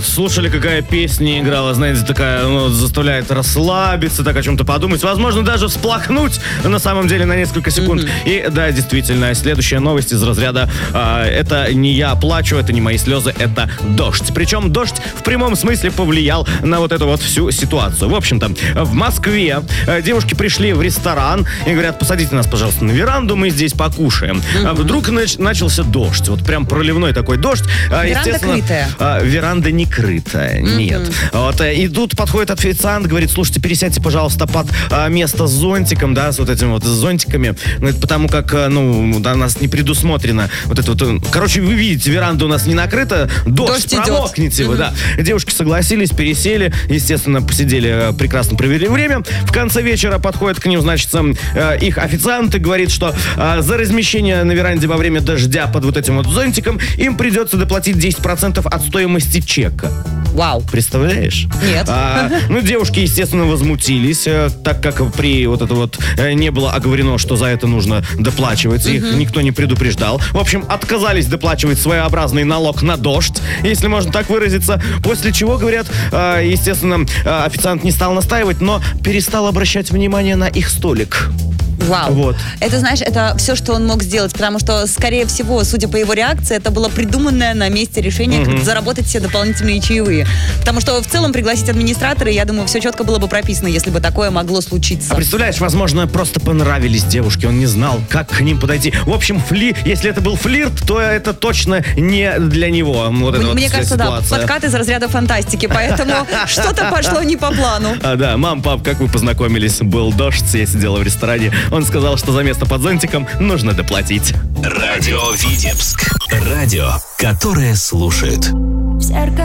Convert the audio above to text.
слушали, какая песня играла, знаете, такая, заставляет расслабиться, так о чем-то подумать, возможно, даже всплакнуть на самом деле на несколько секунд. И да, действительно, следующая новость из разряда это не я плачу, это не мои слезы, это дождь. Причем дождь в прямом смысле повлиял на вот эту вот всю ситуацию. В общем-то, в Москве девушки пришли в ресторан и говорят: посадите нас, пожалуйста, на веранду, мы здесь покушаем. Вдруг начался дождь, вот прям проливной такой дождь. Веранда крытая? Веранда не крытая, нет. Вот, и тут подходит официант, говорит: слушайте, пересядьте, пожалуйста, под место с зонтиком, да, с вот этими вот зонтиками, потому как, у нас не предусмотрено вот это вот. Короче, вы видите, веранда у нас не накрыта, дождь промокнете вы, да. Девушки согласились, пересели, естественно, посидели, прекрасно провели время. В конце вечера подходит к ним, значит, их официант и говорит, что за размещение на веранде во время дождя под вот этим вот зонтиком им придется доплатить 10% от стоимости чека. Вау. Представляешь? Нет. Девушки, естественно, возмутились, так как при вот это вот не было оговорено, что за это нужно доплачивать. Их никто не предупреждал. В общем, отказались доплачивать своеобразный налог на дождь, если можно так выразиться. После чего, говорят, естественно, официант не стал настаивать, но перестал обращать внимание на их столик. Вау. Вот. Это, знаешь, это все, что он мог сделать, потому что, скорее всего, судя по его реакции, это было придуманное на месте решение, как заработать все дополнительные чаевые. Потому что в целом пригласить администратора, я думаю, все четко было бы прописано, если бы такое могло случиться. А представляешь, возможно, просто понравились девушки, он не знал, как к ним подойти. В общем, если это был флирт, то это точно не для него. Вот Мне кажется, да, подкат из разряда фантастики, поэтому что-то пошло не по плану. Да, мам, пап, как вы познакомились? Был дождь, я сидела в ресторане. Он сказал, что за место под зонтиком нужно доплатить. Радио Витебск. Радио, которое слушает.